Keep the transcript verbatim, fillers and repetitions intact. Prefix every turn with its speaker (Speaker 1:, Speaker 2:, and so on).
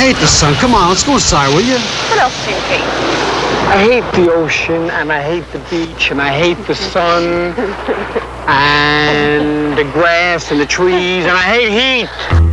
Speaker 1: hate the sun. Come on, let's go inside, will you?
Speaker 2: What else do you hate?
Speaker 3: I hate the ocean, and I hate the beach, and I hate the sun, and the grass, and the trees, and I hate heat.